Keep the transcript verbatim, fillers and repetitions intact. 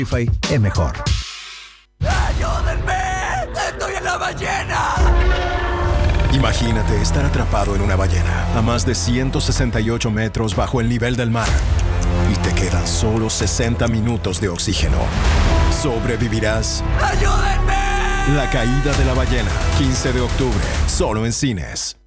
Wi-Fi es mejor. ¡Ayúdenme! ¡Estoy en la ballena! Imagínate estar atrapado en una ballena a más de ciento sesenta y ocho metros bajo el nivel del mar y te quedan solo sesenta minutos de oxígeno. ¿Sobrevivirás? ¡Ayúdenme! La caída de la ballena, quince de octubre, solo en cines.